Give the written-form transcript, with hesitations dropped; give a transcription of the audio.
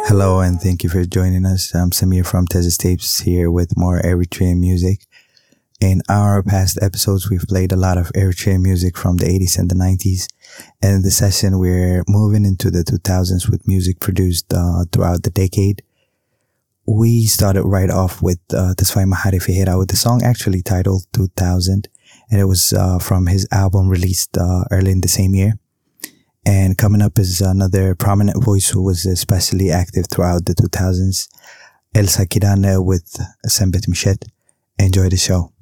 Hello and thank you for joining us. I'm Samir from Tezes Tapes here with more Eritrean music. In our past episodes, we've played a lot of Eritrean music from the 80s and the 90s. And in this session, we're moving into the 2000s with music produced throughout the decade. We started right off with Tesfaye Mahari Fihera with the song actually titled 2000. And it was from his album released early in the same year. And coming up is another prominent voice who was especially active throughout the 2000s, Elsa Kirane with Sembet Mishet. Enjoy the show.